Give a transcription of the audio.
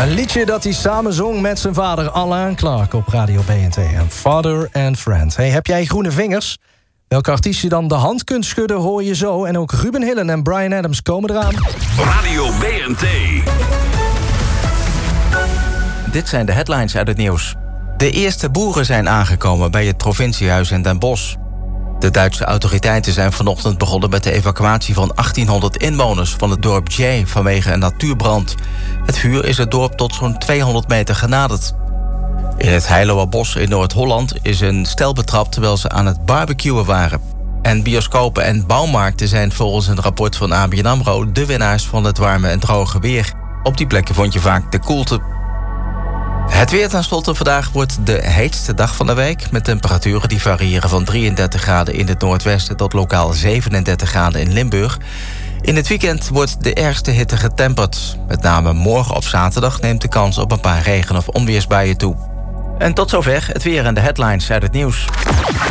Een liedje dat hij samen zong met zijn vader Alain Clarke op Radio BNT. En Father and Friend. Hey, heb jij groene vingers? Welke artiest je dan de hand kunt schudden hoor je zo. En ook Ruben Hillen en Bryan Adams komen eraan. Radio BNT. Dit zijn de headlines uit het nieuws. De eerste boeren zijn aangekomen bij het provinciehuis in Den Bosch. De Duitse autoriteiten zijn vanochtend begonnen met de evacuatie van 1800 inwoners van het dorp Jay vanwege een natuurbrand. Het vuur is het dorp tot zo'n 200 meter genaderd. In het Heilowerbos in Noord-Holland is een stel betrapt terwijl ze aan het barbecuen waren. En bioscopen en bouwmarkten zijn volgens een rapport van ABN AMRO de winnaars van het warme en droge weer. Op die plekken vond je vaak de koelte. Het weer tenslotte vandaag wordt de heetste dag van de week, met temperaturen die variëren van 33 graden in het noordwesten tot lokaal 37 graden in Limburg. In het weekend wordt de ergste hitte getemperd. Met name morgen op zaterdag neemt de kans op een paar regen- of onweersbuien toe. En tot zover het weer en de headlines uit het nieuws.